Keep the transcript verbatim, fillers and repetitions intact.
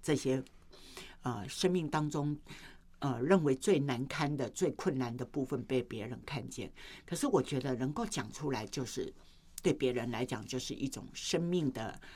这些呃生命当中呃认为最难堪的、最困难的部分被别人看见。可是我觉得能够讲出来，就是对别人来讲就是一种生命的